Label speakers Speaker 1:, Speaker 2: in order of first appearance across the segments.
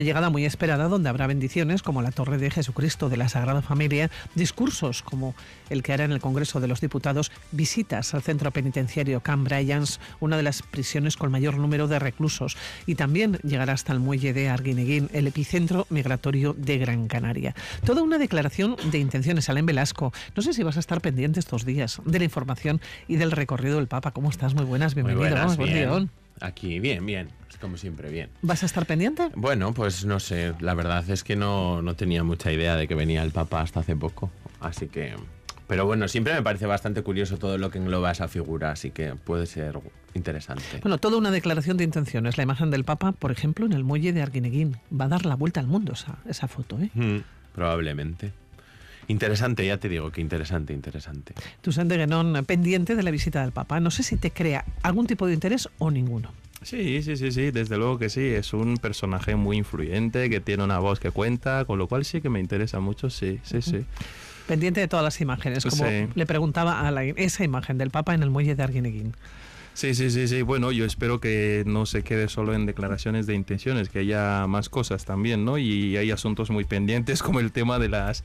Speaker 1: Llegada muy esperada, donde habrá bendiciones como la Torre de Jesucristo de la Sagrada Familia, discursos como el que hará en el Congreso de los Diputados, visitas al centro penitenciario Camp Bryans, una de las prisiones con mayor número de reclusos, y también llegará hasta el muelle de Arguineguín, el epicentro migratorio de Gran Canaria. Toda una declaración de intenciones. Alain Velasco, no sé si vas a estar pendiente estos días de la información y del recorrido del Papa. ¿Cómo estás? Muy buenas, bienvenido.
Speaker 2: Muy buenas,
Speaker 1: Buen
Speaker 2: bien.
Speaker 1: día.
Speaker 2: Aquí, bien, como siempre, bien.
Speaker 1: ¿Vas a estar pendiente?
Speaker 2: Bueno, pues no sé, la verdad es que no tenía mucha idea de que venía el Papa hasta hace poco, así que... Pero bueno, siempre me parece bastante curioso todo lo que engloba esa figura, así que puede ser interesante.
Speaker 1: Bueno, toda una declaración de intenciones. La imagen del Papa, por ejemplo, en el muelle de Arguineguín. Va a dar la vuelta al mundo esa foto, ¿eh?
Speaker 2: Probablemente. Interesante, ya te digo que interesante.
Speaker 1: Toussaint de Guénon, pendiente de la visita del Papa. No sé si te crea algún tipo de interés o ninguno.
Speaker 3: Sí, desde luego que sí. Es un personaje muy influyente, que tiene una voz que cuenta, con lo cual sí que me interesa mucho, sí.
Speaker 1: Pendiente de todas las imágenes, como le preguntaba a Alain, esa imagen del Papa en el muelle de Arguineguín.
Speaker 3: Sí. Bueno, yo espero que no se quede solo en declaraciones de intenciones, que haya más cosas también, ¿no? Y hay asuntos muy pendientes como el tema de las...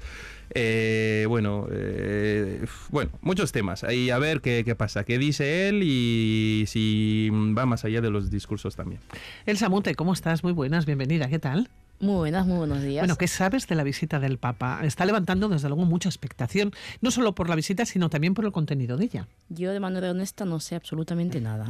Speaker 3: muchos temas. Ahí a ver qué pasa, qué dice él y si va más allá de los discursos también.
Speaker 1: Elsa Munte, ¿cómo estás? Muy buenas, bienvenida, ¿qué tal?
Speaker 4: Muy buenos días.
Speaker 1: Bueno, ¿qué sabes de la visita del Papa? Está levantando desde luego mucha expectación, no solo por la visita, sino también por el contenido de ella.
Speaker 4: Yo de manera honesta no sé absolutamente nada.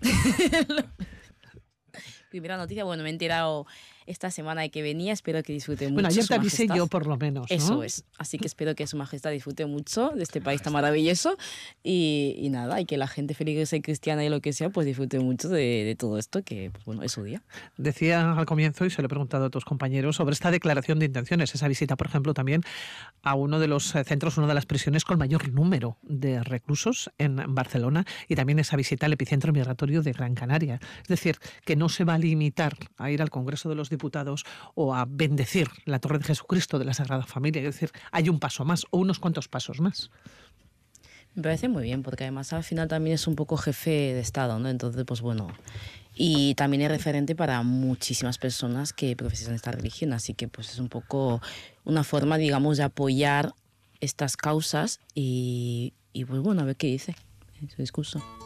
Speaker 4: Primera noticia, me he enterado esta semana de que venía, espero que disfrute mucho.
Speaker 1: Bueno, ayer
Speaker 4: Su
Speaker 1: te avisé
Speaker 4: Majestad.
Speaker 1: yo por lo menos, ¿no?
Speaker 4: Eso es, así que espero que Su Majestad disfrute mucho de este país tan maravilloso y nada, y que la gente feligresa y cristiana y lo que sea, pues disfrute mucho de todo esto, que pues bueno, es su día.
Speaker 1: Decía al comienzo, y se lo he preguntado a tus compañeros, sobre esta declaración de intenciones, esa visita, por ejemplo, también a uno de los centros, una de las prisiones con mayor número de reclusos en Barcelona, y también esa visita al epicentro migratorio de Gran Canaria. Es decir, que no se va a limitar a ir al Congreso de los Diputados o a bendecir la Torre de Jesucristo de la Sagrada Familia, es decir, hay un paso más o unos cuantos pasos más.
Speaker 4: Me parece muy bien, porque además al final también es un poco jefe de Estado, ¿no? Entonces, pues bueno, y también es referente para muchísimas personas que profesan esta religión, así que pues es un poco una forma, digamos, de apoyar estas causas y pues bueno, a ver qué dice en su discurso.